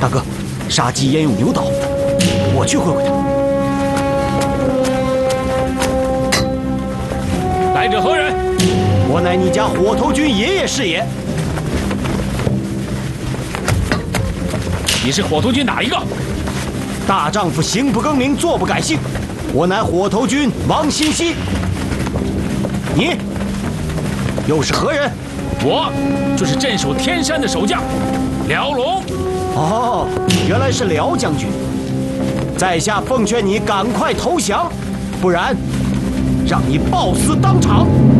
大哥，杀鸡焉用牛刀，我去会会他。 来者何人？ 我乃你家火头军爷爷是也。 你是火头军哪一个？ 大丈夫行不更名，坐不改姓。我乃火头军王新熙。你又是何人？ 我就是镇守天山的守将廖龙。 哦，原来是廖将军。在下奉劝你赶快投降，不然让你暴死当场。